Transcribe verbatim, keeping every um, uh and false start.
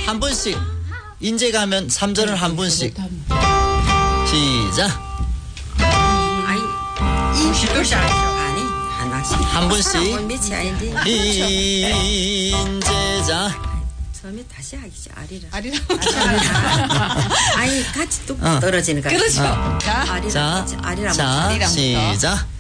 한 분씩. 인제 가면 삼 절은 한 분씩. 시작. 아이, 이 시도시 아니, 하나씩. 한 분씩. 밑이 아닌데. 인제자. 처음에 다시 하기죠. 아리랑. 아리랑. 아이, 같이 뚝 어. 떨어지는 거. 그렇죠. 어. 자, 아리랑. 자, 아리랑. 자, 아리랑부터. 시작.